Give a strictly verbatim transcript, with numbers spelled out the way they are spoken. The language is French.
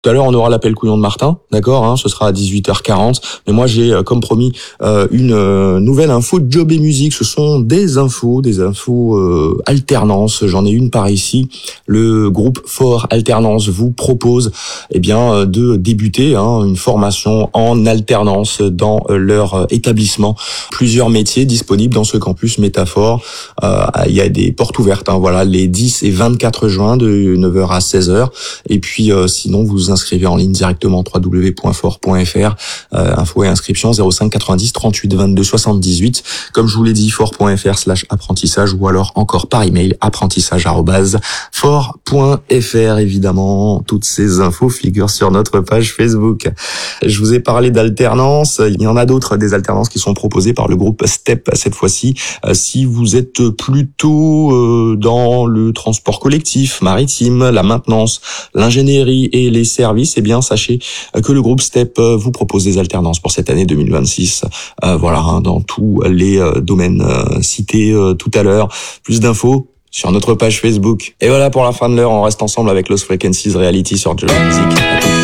Tout à l'heure, on aura l'appel couillon de Martin, d'accord, hein, ce sera à dix-huit heures quarante. Mais moi, j'ai, euh, comme promis, euh, une euh, nouvelle info de Job et Musique. Ce sont des infos, des infos euh, alternance. J'en ai une par ici. Le groupe Fort Alternance vous propose, eh bien, euh, de débuter hein, une formation en alternance dans euh, leur euh, établissement. Plusieurs métiers disponibles dans ce campus Métaphore. Euh, il y a des portes ouvertes, hein, voilà, les dix et vingt-quatre juin de neuf heures à seize heures. Et puis, euh, sinon, vous inscrivez en ligne directement w w w point fort point f r, euh, info et inscription zéro cinq quatre-vingt-dix trente-huit vingt-deux soixante-dix-huit. Comme je vous l'ai dit, fort point f r slash apprentissage ou alors encore par email apprentissage arobase fort point f r. Évidemment, toutes ces infos figurent sur notre page Facebook. Je vous ai parlé d'alternance. Il y en a d'autres, des alternances qui sont proposées par le groupe STEP cette fois-ci. Euh, si vous êtes plutôt euh, dans le transport collectif, maritime, la maintenance, l'ingénierie et les services, eh bien sachez que le groupe STEP vous propose des alternances pour cette année deux mille vingt-six. Euh, voilà, hein, dans tous les euh, domaines euh, cités euh, tout à l'heure. Plus d'infos sur notre page Facebook. Et voilà pour la fin de l'heure, on reste ensemble avec Lost Frequencies Reality sur Job Music.